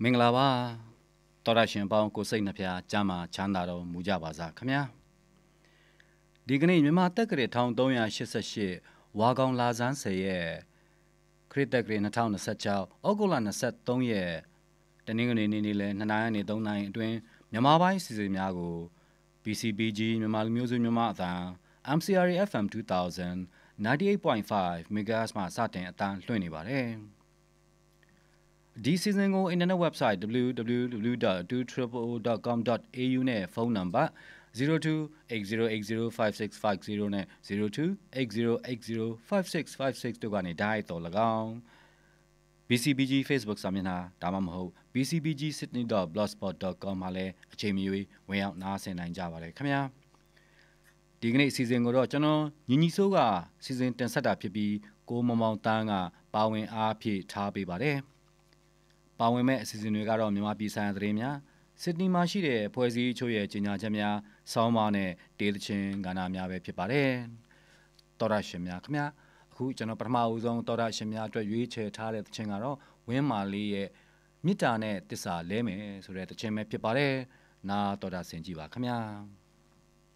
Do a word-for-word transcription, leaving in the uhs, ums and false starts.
မင်္ဂလာပါတော်ရရှင်ပေါင်းကိုစိတ်နှဖျားကျမ်းမာချမ်းသာတော်မူကြပါစားခင်ဗျာဒီကနေ့မြန်မာတက္ကရာတစ်သုံးရာရှစ်ဆယ့်ရှစ်ဝါကောင်လာဇန်းဆယ်ရဲ့ခရစ်တက္ကရာနှစ်ထောင်နှစ်ဆယ့်ခြောက်ဩဂုတ်လနှစ်ဆယ့်သုံးရက်တနင်္ဂနွေနေ့နေ့လယ်နှစ်နာရီနဲ့သုံးနာရီအတွင်းမြန်မာပိုင်းအစီအစဉ်များကို B C B G မြန်မာလူမျိုးစုမြန်မာအသံ M C R A F M two thousand ninety-eight point five megahertz မှာစတင်အသံလွှင့်နေပါတယ်ဒီစီဇန်ကို internet website w w w dot two o o o dot com dot a u နဲ့ဖုန်းနံပါတ်zero two eight zero eight zero five six five zeroနဲ့zero two eight zero eight zero five six five six တို့ကနေဓာတ်တော်၎င်း B C B G Facebook စာမျက်နှာဒါမှမဟုတ် b c b g sydney dot blogspot dot com မှာလည်းအချိန်မရွေးဝင်ရောက်နားဆင်နိုင်ကြပါတယ်ခင်ဗျာဒီကနေ့အစီအစဉ်ကိုတော့ကျွန်တော်ညီညီစိုးကစီစဉ်တင်ဆက်တာဖြစ်ပြီးကိုမောင်မောင်တန်းကပါဝင်အားဖြည့်ထားပေးပါတယ်ပါဝင်မဲ့အစီအစဉ်တွေကတော့မြန်မာပြည်ဆိုင်ရာသတင်းများစစ်နီမှာရှိတဲ့ဖွဲ့စည်းချို့ရဲ့ကြီးညာချက်များဆောင်းပါးနဲ့ဒေသချင်းကဏ္ဍများပဲဖြစ်ပါတယ်တော်ရရှင်များခင်ဗျာအခုကျွန်တော်ပထမအဦးဆုံးတော်ရရှင်များအတွက်ရွေးချယ်ထားတဲ့သချင်းကတော့ဝင်းမာလေးရဲ့မြစ်တာနဲ့တစ္ဆာလဲမယ်ဆိုတဲ့သချင်းပဲဖြစ်ပါတယ်နာတော်ရဆင်ကြည့်ပါခင်ဗျာ